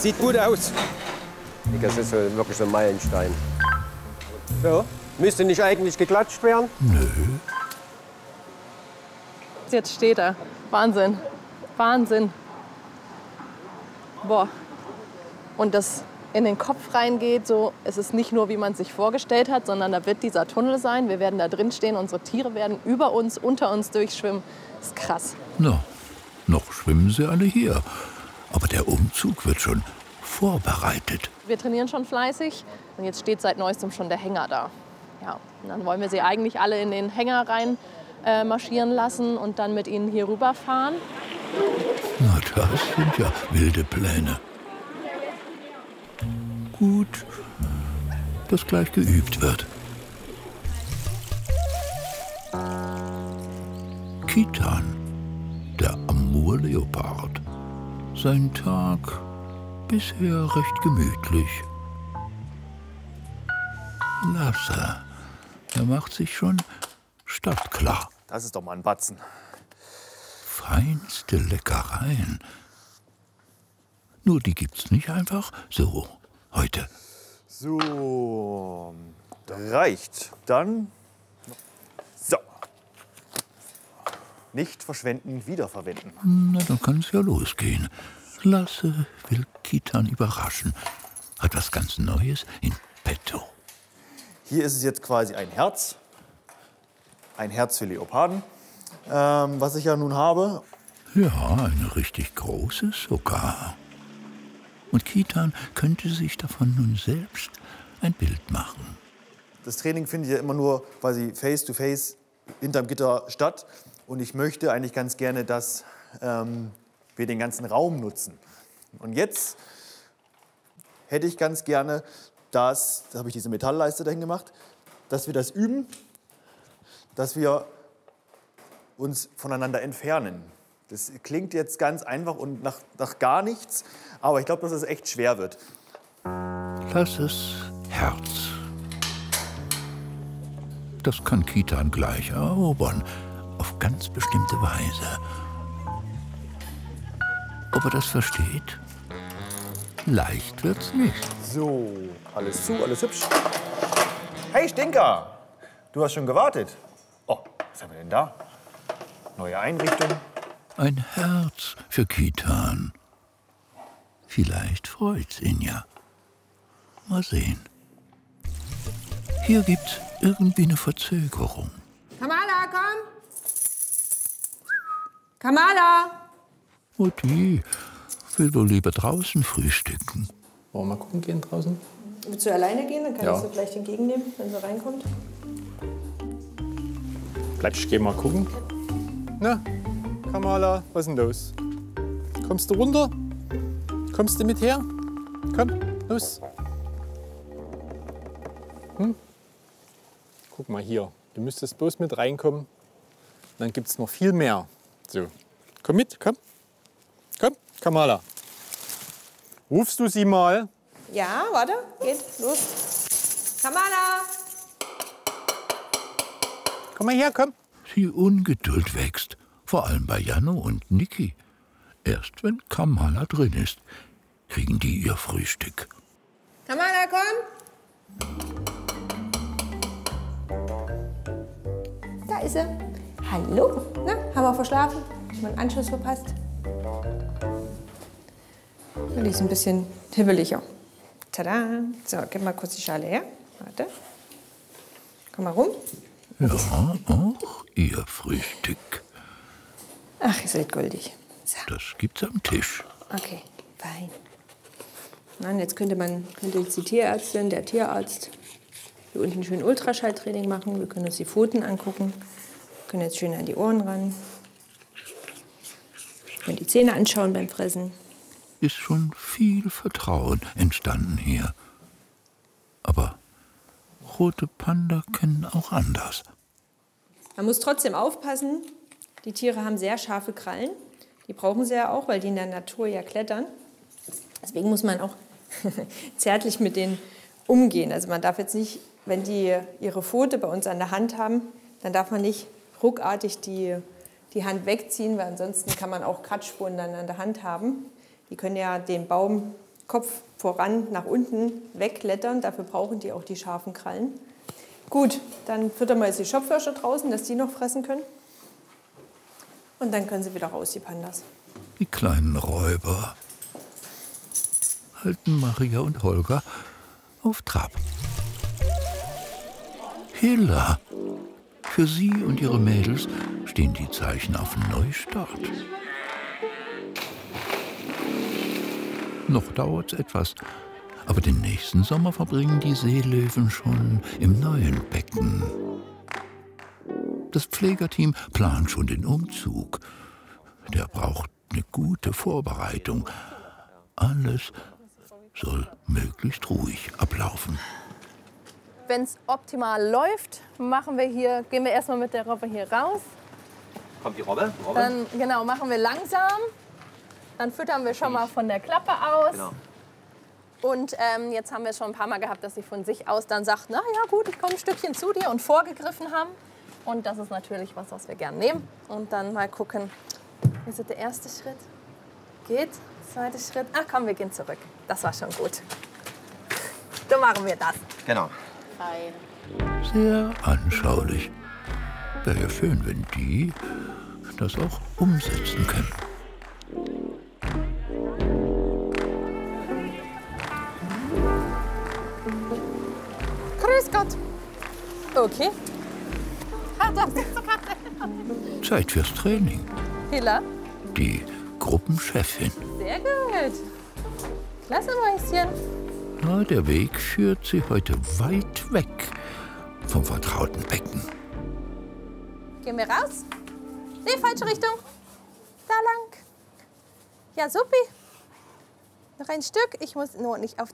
Sieht gut aus. Das ist wirklich so ein Meilenstein. So, müsste nicht eigentlich geklatscht werden? Nö. Jetzt steht er. Wahnsinn. Wahnsinn. Boah. Und das in den Kopf reingeht, so, es ist nicht nur, wie man sich vorgestellt hat, sondern da wird dieser Tunnel sein. Wir werden da drin stehen, unsere Tiere werden über uns, unter uns durchschwimmen. Das ist krass. Na, noch schwimmen sie alle hier. Aber der Umzug wird schon vorbereitet. Wir trainieren schon fleißig und jetzt steht seit neuestem schon der Hänger da. Ja, und dann wollen wir sie eigentlich alle in den Hänger rein marschieren lassen und dann mit ihnen hier rüberfahren. Na, das sind ja wilde Pläne. Gut, dass gleich geübt wird. Kitan, der Amur-Leopard. Sein Tag bisher recht gemütlich. Lasse, er macht sich schon stadtklar. Das ist doch mal ein Batzen. Feinste Leckereien. Nur die gibt's nicht einfach so heute. So, reicht. Dann so. Nicht verschwenden, wiederverwenden. Na, dann kann es ja losgehen. Lasse will Kitan überraschen. Hat was ganz Neues in petto. Hier ist es jetzt quasi ein Herz. Ein Herz für Leoparden, was ich ja nun habe. Ja, ein richtig großes sogar. Und Kitan könnte sich davon nun selbst ein Bild machen. Das Training findet ja immer nur quasi face-to-face hinterm Gitter statt. Und ich möchte eigentlich ganz gerne, dass wir den ganzen Raum nutzen. Und jetzt hätte ich ganz gerne, da habe ich diese Metallleiste dahin gemacht, dass wir das üben, dass wir uns voneinander entfernen. Das klingt jetzt ganz einfach und nach gar nichts, aber ich glaube, dass es echt schwer wird. Lasses Herz. Das kann Kitan gleich erobern, auf ganz bestimmte Weise. Ob er das versteht? Leicht wird's nicht. So, alles zu, alles hübsch. Hey Stinker, du hast schon gewartet. Oh, was haben wir denn da? Neue Einrichtung. Ein Herz für Kitan. Vielleicht freut's ihn ja. Mal sehen. Hier gibt's irgendwie eine Verzögerung. Kamala, komm! Kamala! Oh, die will wohl lieber draußen frühstücken. Wollen wir mal gucken gehen draußen? Willst du alleine gehen? Dann kann Ja. ich sie vielleicht entgegennehmen, wenn sie reinkommt. Bleib, ich geh mal gucken. Na, Kamala, was ist denn los? Kommst du runter? Kommst du mit her? Komm, los. Guck mal hier. Du müsstest bloß mit reinkommen. Dann gibt's noch viel mehr. So, komm mit, komm. Komm, Kamala. Rufst du sie mal? Ja, warte, geht, los. Kamala! Komm mal her, komm. Die Ungeduld wächst, vor allem bei Janno und Niki. Erst wenn Kamala drin ist, kriegen die ihr Frühstück. Kamala, komm! Da ist sie. Hallo. Na, haben wir verschlafen? Haben wir einen Anschluss verpasst? Die ist ein bisschen hibbeliger. Tada. So, gib mal kurz die Schale her. Warte. Komm mal rum. Ja, auch ihr Frühstück. Ach, ihr seid goldig. So, Das gibt's am Tisch. okay, fein. Na, und jetzt könnte jetzt die Tierärztin, der Tierarzt hier unten schön Ultraschalltraining machen. Wir können uns die Pfoten angucken. Wir können jetzt schön an die Ohren ran. Wir können die Zähne anschauen beim Fressen. Ist schon viel Vertrauen entstanden hier. Aber rote Panda kennen auch anders. Man muss trotzdem aufpassen. Die Tiere haben sehr scharfe Krallen. Die brauchen sie ja auch, weil die in der Natur ja klettern. Deswegen muss man auch zärtlich mit denen umgehen. Also man darf jetzt nicht, wenn die ihre Pfote bei uns an der Hand haben, dann darf man nicht ruckartig die Hand wegziehen, weil ansonsten kann man auch Kratzspuren dann an der Hand haben. Die können ja den Baum Kopf voran nach unten wegklettern. Dafür brauchen die auch die scharfen Krallen. Gut, dann füttern wir jetzt die Schopfhirsche draußen, dass die noch fressen können. Und dann können sie wieder raus, die Pandas. Die kleinen Räuber halten Maria und Holger auf Trab. Hilla. Für sie und ihre Mädels stehen die Zeichen auf Neustart. Noch dauert's etwas, aber den nächsten Sommer verbringen die Seelöwen schon im neuen Becken. Das Pflegerteam plant schon den Umzug. Der braucht eine gute Vorbereitung. Alles soll möglichst ruhig ablaufen. Wenn es optimal läuft, gehen wir erstmal mit der Robbe hier raus. Kommt die Robbe? Dann genau, machen wir langsam. Dann füttern wir schon mal von der Klappe aus. Genau. Und jetzt haben wir schon ein paar Mal gehabt, dass sie von sich aus dann sagt, na ja gut, ich komme ein Stückchen zu dir und vorgegriffen haben. Und das ist natürlich was wir gerne nehmen. Und dann mal gucken, ist das der erste Schritt? Geht, zweiter Schritt. Ach komm, wir gehen zurück. Das war schon gut. So machen wir das. Genau. Fein. Sehr anschaulich. Wäre ja schön, wenn die das auch umsetzen können. Grüß Gott. Okay. Ah, da sitzt die Katze. Zeit fürs Training. Hilla. Die Gruppenchefin. Sehr gut. Klasse, Mäuschen. Ja, der Weg führt sie heute weit weg vom vertrauten Becken. Gehen wir raus? Nee, falsche Richtung. Da lang. Ja, supi. Noch ein Stück. Ich muss nur nicht auf